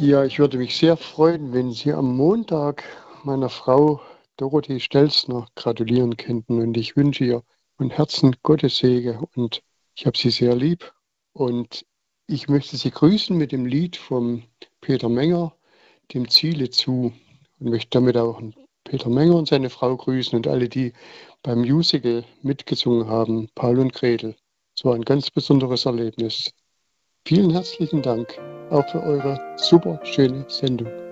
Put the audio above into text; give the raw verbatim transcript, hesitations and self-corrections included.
Ja, ich würde mich sehr freuen, wenn Sie am Montag meiner Frau Dorothee Stelzner gratulieren könnten. Und ich wünsche ihr von Herzen Gottes Segen. Und ich habe sie sehr lieb. Und ich möchte Sie grüßen mit dem Lied von Peter Menger, dem Ziele zu. Und möchte damit auch Peter Menger und seine Frau grüßen und alle, die beim Musical mitgesungen haben, Paul und Gretel. Es war ein ganz besonderes Erlebnis. Vielen herzlichen Dank auch für eure super schöne Sendung.